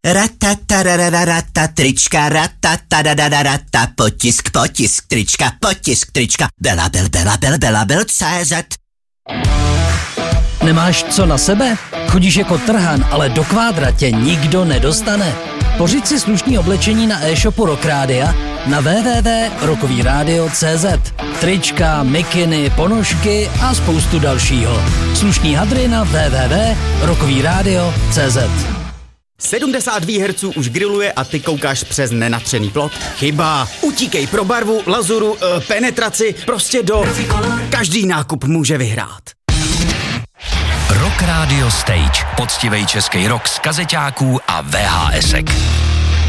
Ratatarararata, trička, ratatarararata, potisk, trička, belabel.cz. Nemáš co na sebe? Chodíš jako trhan, ale do kvádra tě nikdo nedostane. Pořiď si slušný oblečení na e-shopu Rock Rádia na www.rockovyradio.cz. Trička, mikiny, ponožky a spoustu dalšího. Slušný hadry na www.rockovyradio.cz. 70 Hz už grilluje a ty koukáš přes nenatřený plot? Chyba. Utíkej pro barvu, lazuru, penetraci, prostě do... Každý nákup může vyhrát. Rock Radio Stage. Poctivej český rock z kazeťáků a VHSek.